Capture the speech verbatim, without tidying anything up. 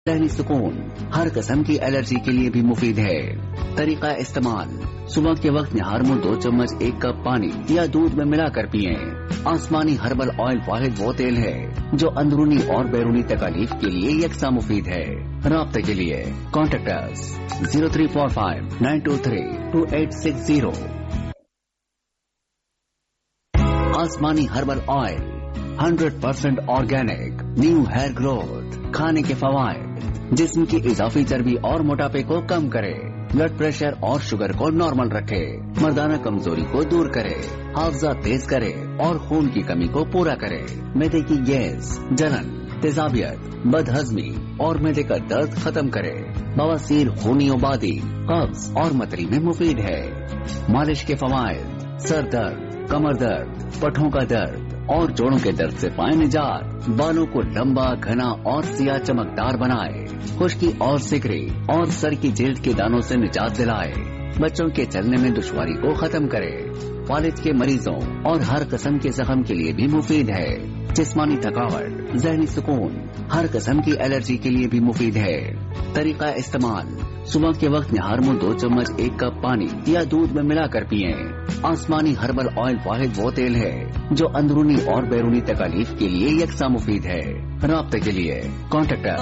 ذہنی سکون ہر قسم کی الرجی کے لیے بھی مفید ہے۔ طریقہ استعمال: صبح کے وقت نہار میں دو چمچ ایک کپ پانی یا دودھ میں ملا کر پئیں۔ آسمانی ہربل آئل واحد وہ تیل ہے جو اندرونی اور بیرونی تکالیف کے لیے یکساں مفید ہے۔ رابطے کے لیے contact us zero three four five nine to three to eight six zero. آسمانی herbal oil hundred percent organic, new hair growth. کھانے کے فوائد: جسم کی اضافی چربی اور موٹاپے کو کم کرے، بلڈ پریشر اور شوگر کو نارمل رکھے، مردانہ کمزوری کو دور کرے، حافظہ تیز کرے اور خون کی کمی کو پورا کرے، معدے کی گیس، جلن، تیزابیت، بد ہضمی اور معدے کا درد ختم کرے، بواسیر، خونی آبادی، قبض اور متلی میں مفید ہے۔ مالش کے فوائد: سر درد، کمر درد، پٹھوں کا درد اور جوڑوں کے درد سے پائیں نجات، بالوں کو لمبا، گھنا اور سیاہ چمکدار بنائے، خشکی اور سکری اور سر کی جلد کے دانوں سے نجات دلائے، بچوں کے چلنے میں دشواری کو ختم کرے، فالج کے مریضوں اور ہر قسم کے زخم کے لیے بھی مفید ہے۔ جسمانی تھکاوٹ، ذہنی سکون ہر قسم کی الرجی کے لیے بھی مفید ہے۔ طریقہ استعمال: صبح کے وقت نہار میں دو چمچ ایک کپ پانی یا دودھ میں ملا کر پئیں۔ آسمانی ہربل آئل واحد وہ تیل ہے جو اندرونی اور بیرونی تکالیف کے لیے یکساں مفید ہے۔ رابطے کے لیے کانٹیکٹ